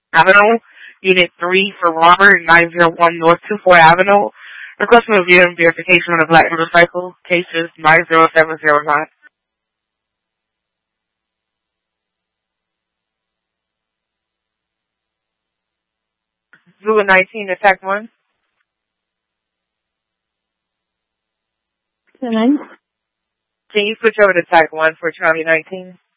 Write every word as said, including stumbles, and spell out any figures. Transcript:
Avenue, Unit three for Robert, nine oh one North twenty-fourth Avenue. Requesting review and verification on a black motorcycle. Cases nine oh seven oh nine. Zulu nineteen, attack one. Can I? Can you switch over to attack one for Charlie nineteen?